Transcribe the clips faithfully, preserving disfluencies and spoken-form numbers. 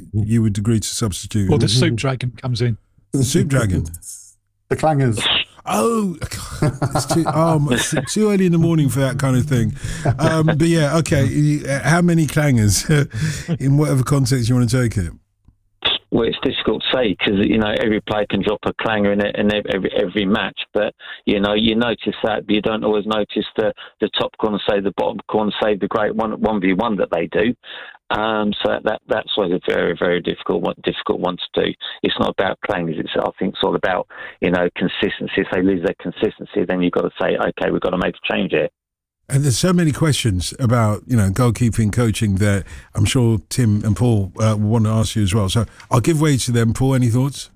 you would agree to substitute. Or the soup dragon comes in. The soup dragon. The clangers. Oh, it's too, oh, it's too early in the morning for that kind of thing. Um, but yeah, okay. How many clangers in whatever context you want to take it? Well, it's difficult to say because, you know, every player can drop a clanger in, in every every match. But, you know, you notice that, but you don't always notice the, the top corner save, the bottom corner save, the great one, 1v1 that they do. Um, so that that's always a very, very difficult one, difficult one to do. It's not about clangers. It's, I think it's all about, you know, consistency. If they lose their consistency, then you've got to say, OK, we've got to make a change here. And there's so many questions about, you know, goalkeeping coaching that I'm sure Tim and Paul uh, will want to ask you as well. So I'll give way to them. Paul, any thoughts?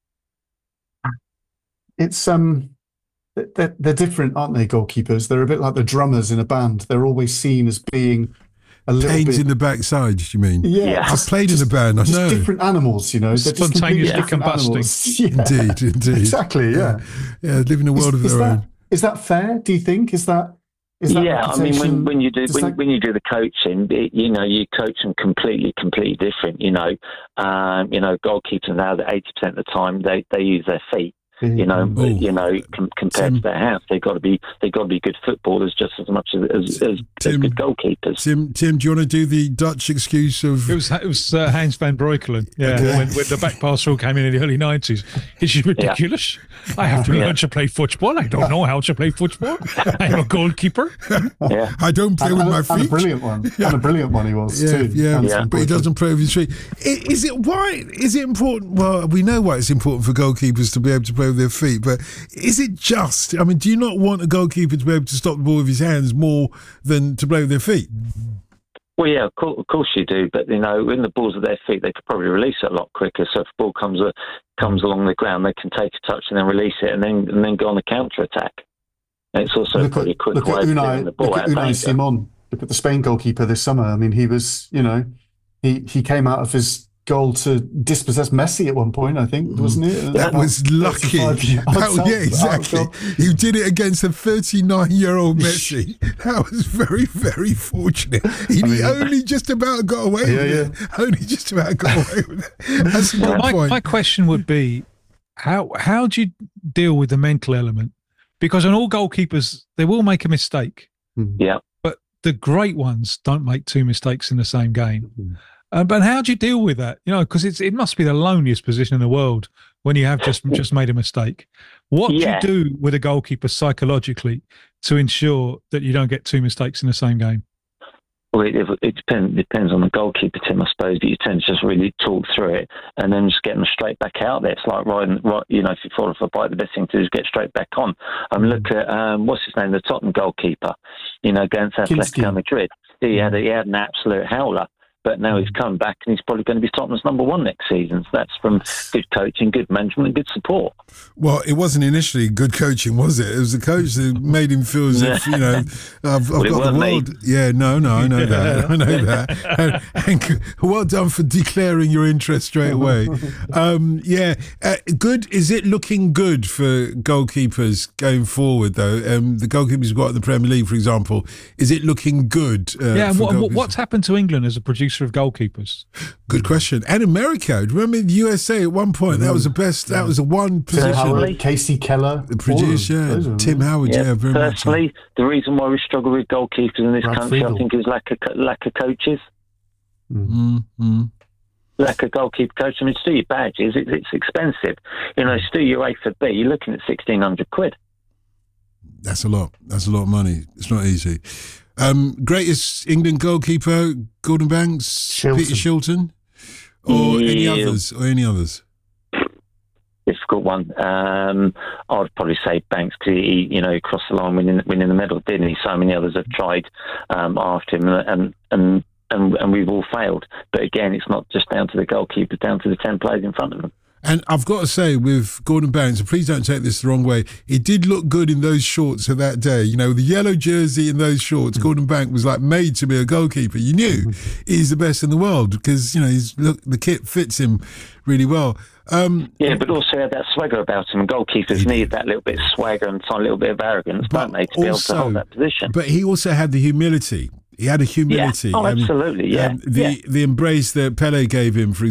It's um, they're, they're different, aren't they? Goalkeepers. They're a bit like the drummers in a band. They're always seen as being a little Pains bit in the backside. You mean? Yeah, yeah. I've played in a band. I just know. Different animals, you know. They're just Spontaneously different combusting. animals. Yeah. Indeed, indeed. Exactly. Yeah. Yeah, live in a world is, of is their that, own. Is that fair? Do you think? Is that? Is that yeah, I mean, when, when you do does when, that- when you do the coaching, it, you know, you coach them completely, completely different. You know, um, you know, goalkeepers now that eighty percent of the time they, they use their feet. You know, Ooh. you know, com- compared Tim. to their hands, they've got to be they've got to be good footballers just as much as as, as, as good goalkeepers. Tim, Tim, do you want to do the Dutch excuse of? It was it was uh, Hans van Breukelen. Yeah, Okay. when, when the back pass rule came in in the early nineties. Is it ridiculous? Yeah. I have to learn Yeah. to play football. I don't know how to play football. I'm a goalkeeper. Yeah, I don't play and, with and, my and feet. a brilliant one. And a brilliant one he was Yeah, too. yeah, Hans Yeah. van but he Breukelen. doesn't play with his feet. I- Is it why? Is it important? Well, we know why it's important for goalkeepers to be able to play with their feet, but is it just? I mean, do you not want a goalkeeper to be able to stop the ball with his hands more than to play with their feet? well, yeah, of course, of course you do. But you know, when the ball's at their feet, they could probably release it a lot quicker. So if the ball comes uh, comes along the ground, they can take a touch and then release it, and then and then go on a counter attack. And it's also Look a pretty at, quick look way at of Unai, getting the ball look out at of Unai danger. Simon. Look at the Spain goalkeeper this summer. I mean, he was, you know, he, he came out of his goal to dispossess Messi at one point, I think, wasn't it? That About was lucky. thirty-five yards That- out- yeah, out exactly. goal. You did it against a thirty-nine-year-old Messi. That was very, very fortunate. He, mean- he only just about got away Yeah, with it. Only just about got away with it. That's a good my, point. my question would be, how how do you deal with the mental element? Because on all goalkeepers, they will make a mistake, Yeah. but the great ones don't make two mistakes in the same game. Mhm. Uh, but how do you deal with that? You know, because it's it must be the loneliest position in the world when you have just just made a mistake. What Yeah. do you do with a goalkeeper psychologically to ensure that you don't get two mistakes in the same game? Well, it, it depends depends on the goalkeeper, Tim, I suppose. But you tend to just really talk through it and then just get them straight back out there. It's like riding, right, you know, if you fall off a bike, the best thing to do is get straight back on. Um, look at um, what's his name, the Tottenham goalkeeper, you know, against Kinski. Atletico Madrid. He had a, he had an absolute howler. But now he's come back and he's probably going to be Tottenham's number one next season. So that's from good coaching, good management, and good support. Well, it wasn't initially good coaching, was it? It was the coach that made him feel as if, you know, I've, I've Well, it got the weren't me. world. Yeah, no, no, I know that. I know that. And, and g- well done for declaring your interest straight away. Um, yeah, uh, good. Is it looking good for goalkeepers going forward, though? Um, the goalkeepers we've got in the Premier League, for example, is it looking good? Uh, yeah, and for what, what, goalkeepers? what's happened to England as a producer of goalkeepers? Good question. And America. Remember in the U S A at one point, that was the best, that was the one Tim position. Howard, Casey Keller. The producer, all of those yeah, are- Tim Howard, yeah, Yeah, very much. so. personally, the reason why we struggle with goalkeepers in this Brad country, Friedel. I think, is lack of co- lack of coaches, Mm, mm. lack of goalkeeper coach. I mean, to do your badges, it, it's expensive. You know, to do your A for B, you're looking at sixteen hundred quid. That's a lot. That's a lot of money. It's not easy. Um, greatest England goalkeeper, Gordon Banks, Shilton. Peter Shilton, or any Yeah. others, or any others. Difficult one. Um, I'd probably say Banks because he, you know, crossed the line winning, winning the medal, didn't he? So many others have tried um, after him, and and and and we've all failed. But again, it's not just down to the goalkeeper, it's down to the ten players in front of them. And I've got to say, with Gordon Banks, and please don't take this the wrong way, he did look good in those shorts of that day. You know, the yellow jersey and those shorts, Mm. Gordon Banks was like made to be a goalkeeper. You knew he's the best in the world because, you know, he's look the kit fits him really well. Um, Yeah, but also had that swagger about him. Goalkeepers need that little bit of swagger and a little bit of arrogance, don't they, to be able to hold that position. But he also had the humility. He had a humility. Yeah. Oh, Um, absolutely, yeah. um, the Yeah. the embrace that Pele gave him, for